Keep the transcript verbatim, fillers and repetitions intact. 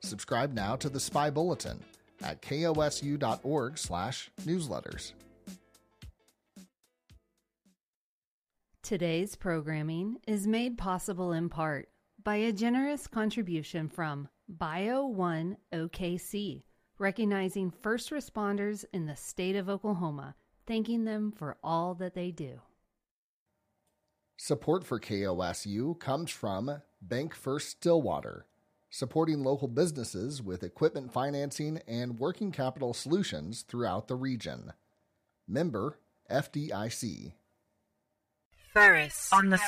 Subscribe now to the Spy Bulletin at kosu.org slash newsletters. Today's programming is made possible in part by a generous contribution from Bio one O K C, recognizing first responders in the state of Oklahoma, thanking them for all that they do. Support for K O S U comes from Bank First Stillwater, supporting local businesses with equipment financing and working capital solutions throughout the region. Member F D I C. Ferris on the